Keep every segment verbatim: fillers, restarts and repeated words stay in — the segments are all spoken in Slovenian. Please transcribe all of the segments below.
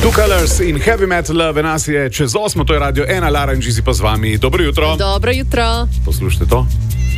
Two Colors in Heavy Metal, v nas je čez osmo, to je Radio ena, Lara in Gizi pa z vami. Dobro jutro. Dobro jutro. Poslušajte to.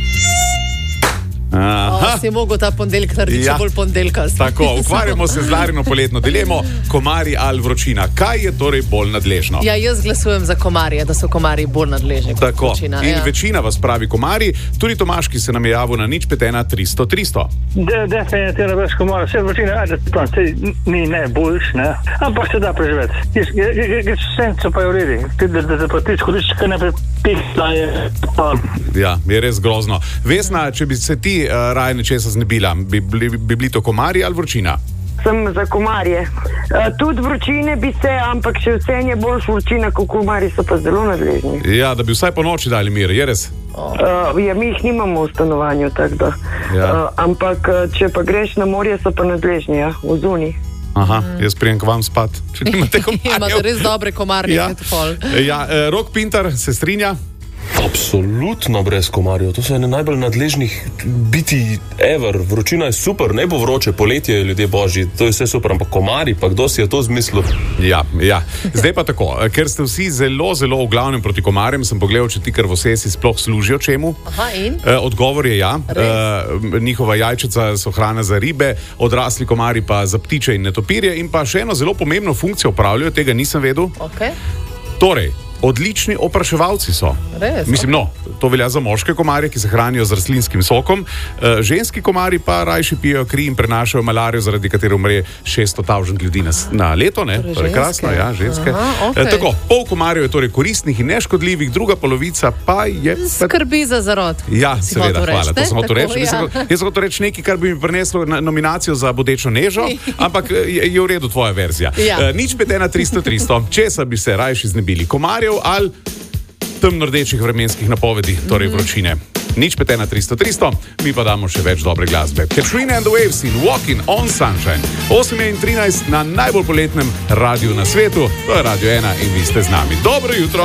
O, si mogel ta ponedeljek narediti ja. še bolj ponedeljkast. Tako, ukvarjamo se z Larino poletno dilemo, komarji ali vročina. Kaj je torej bolj nadležno? Ja, jaz glasujem za komarje, da so komarji bolj nadležni kot Tako. vročina. In ja. večina vas pravi komarji, tudi Tomaž, ki se nam je javil na nič pet ena tristo tristo. De, definitivno brez komarja. Vse vročina, ajde, plan, se ni najboljš, ne? Ampak se da preživeti. Greš senco pa je v redi. Ti, da, da, da pa ti skoriš, kaj ne prepihla je. Ja, je res grozno. Vesna, če bi se ti uh, raje nečesa znebila, bi, bi, bi bili to komarji ali vročina? Sem za komarje. Uh, tudi vročine bi se, ampak še vse je boljš vročina, kot komarji so pa zelo nadležni. Ja, da bi vsaj po noči dali mir, je res? Uh, ja, mi jih nimamo v stanovanju, tako da. Ja. Uh, ampak, če pa greš na morje, so pa nadležni, ja, v zuni. Aha, mm. jaz prijem k vam spat, če nimate komarjev. Imate res dobre komarje. Ja, ja uh, Rok Pintar se strinja? Absolutno brez komarjev. To so ene najbolj nadležnih biti ever. Vročina je super, ne bo vroče, poletje je ljudje božji, to je vse super, ampak komarji, pa kdo si je to zmislil? Ja, ja. Zdaj pa tako, ker ste vsi zelo, zelo v glavnem proti komarjem, sem pogledal, če ti krvosesi sploh služijo čemu. Aha, in? E, odgovor je ja. E, njihova jajčica so hrana za ribe, odrasli komarji pa za ptiče in netopirje in pa še eno zelo pomembno funkcijo opravljajo, tega nisem vedel. Okay. Torej, odlični opraševalci so. Res? Mislim, no, to velja za moške komarje, ki se hranijo z rastlinskim sokom. E, ženski komarji pa rajši pijejo kri in prenašajo malarijo, zaradi katere umre šeststo tisoč ljudi na, na leto. Ne? Torej, torej krasno, ja, ženske. Aha, okay. e, tako, pol komarjev je torej koristnih in neškodljivih, druga polovica pa je... Skrbi za zarod. Ja, seveda, hvala. To sem hotel reči. Ja. Jaz sem hotel reči nekaj, kar bi mi prineslo nominacijo za bodečo nežo, ampak je, je v redu tvoja verzija. Ja. E, nič pet ena tristo tristo. Česa bi se rajši znebili? Komarjev ali temno-rdečih vremenskih napovedi, torej vročine. Nič pet ena tristo tristo, mi pa damo še več dobre glasbe. Katrina and the Waves in Walking on Sunshine. osem in trinajst na najbolj poletnem radiju na svetu, to je Radio ena in vi ste z nami. Dobro jutro!